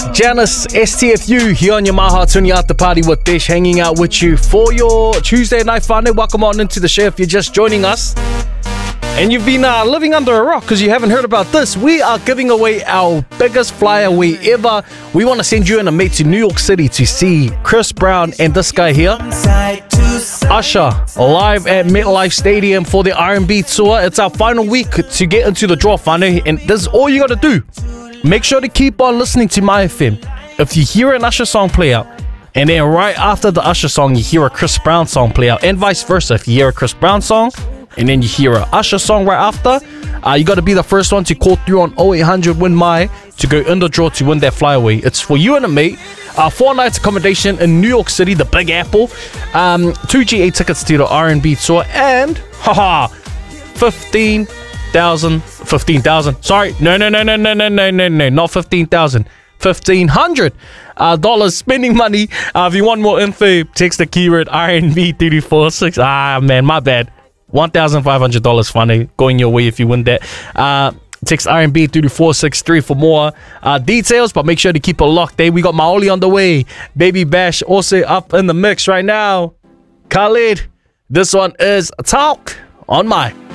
Janice, STFU here on your Maha Tuni After Party with Dish, hanging out with you for your Tuesday night fun. Welcome on into the show if you're just joining us. And you've been living under a rock because you haven't heard about this. We are giving away our biggest flyaway ever. We want to send you and a mate to New York City to see Chris Brown and this guy here, Usher, live at MetLife Stadium for the R&B tour. It's our final week to get into the draw, whānau, and this is all you got to do. Make sure to keep on listening to My FM. If you hear an Usher song play out, and then right after the Usher song, you hear a Chris Brown song play out, and vice versa. If you hear a Chris Brown song, and then you hear a Usher song right after, you got to be the first one to call through on 0800 Win My to go in the draw to win that flyaway. It's for you and a mate. 4 nights accommodation in New York City, the Big Apple. 2 GA tickets to the R&B tour, and 15,000. Sorry, no, not 15,000. $1,500 spending money. If you want more info, text the keyword R&B 346. Man, my bad. $1,500 funny going your way if you win that. Text R&B 34663 for more details, but make sure to keep it locked. We got Maoli on the way. Baby Bash also up in the mix right now. Khalid, this one is Talk on My.